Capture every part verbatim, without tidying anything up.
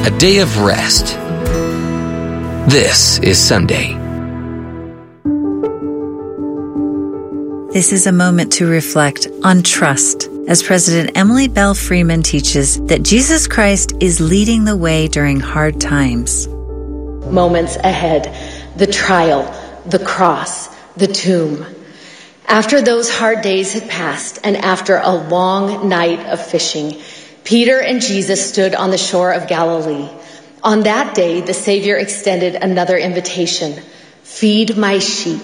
a day of rest. This is Sunday. This is a moment to reflect on trust, as President Emily Bell Freeman teaches that Jesus Christ is leading the way during hard times. Moments ahead, the trial, the cross, the tomb. After those hard days had passed, and after a long night of fishing, Peter and Jesus stood on the shore of Galilee. On that day, the Savior extended another invitation: feed my sheep.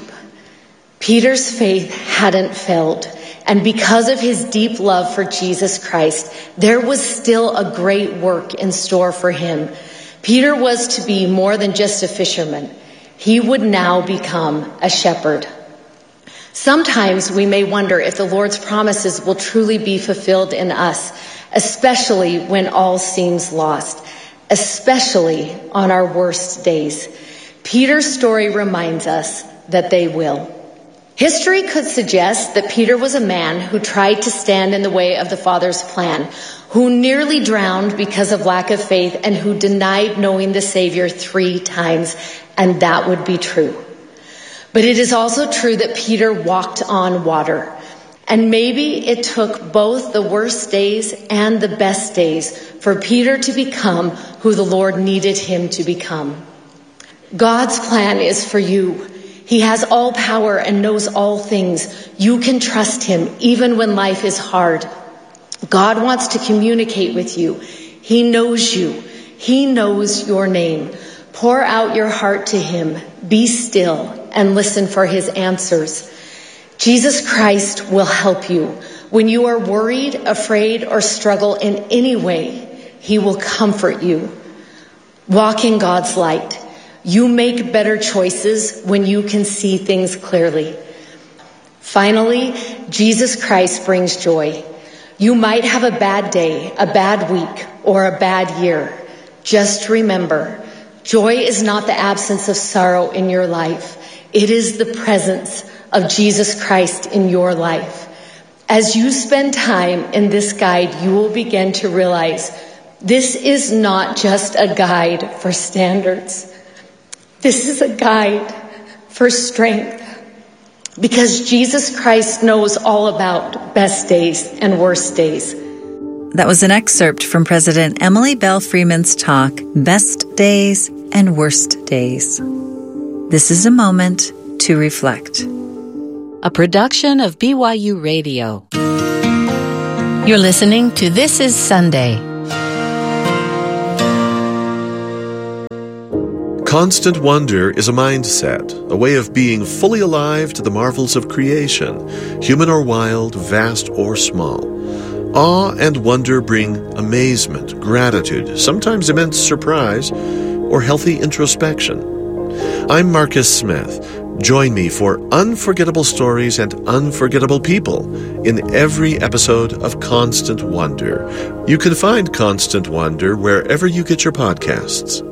Peter's faith hadn't failed, and because of his deep love for Jesus Christ, there was still a great work in store for him. Peter was to be more than just a fisherman. He would now become a shepherd. Sometimes we may wonder if the Lord's promises will truly be fulfilled in us, especially when all seems lost, especially on our worst days. Peter's story reminds us that they will. History could suggest that Peter was a man who tried to stand in the way of the Father's plan, who nearly drowned because of lack of faith, and who denied knowing the Savior three times, and that would be true. But it is also true that Peter walked on water, and maybe it took both the worst days and the best days for Peter to become who the Lord needed him to become. God's plan is for you. He has all power and knows all things. You can trust him even when life is hard. God wants to communicate with you. He knows you. He knows your name. Pour out your heart to him. Be still and listen for his answers. Jesus Christ will help you. When you are worried, afraid, or struggle in any way, he will comfort you. Walk in God's light. You make better choices when you can see things clearly. Finally, Jesus Christ brings joy. You might have a bad day, a bad week, or a bad year. Just remember, joy is not the absence of sorrow in your life. It is the presence of Jesus Christ in your life. As you spend time in this guide, you will begin to realize this is not just a guide for standards. This is a guide for strength, because Jesus Christ knows all about best days and worst days. That was an excerpt from President Emily Bell Freeman's talk, Best Days and Worst Days. This is a moment to reflect. A production of B Y U Radio. You're listening to This is Sunday. Constant wonder is a mindset, a way of being fully alive to the marvels of creation, human or wild, vast or small. Awe and wonder bring amazement, gratitude, sometimes immense surprise, or healthy introspection. I'm Marcus Smith. Join me for unforgettable stories and unforgettable people in every episode of Constant Wonder. You can find Constant Wonder wherever you get your podcasts.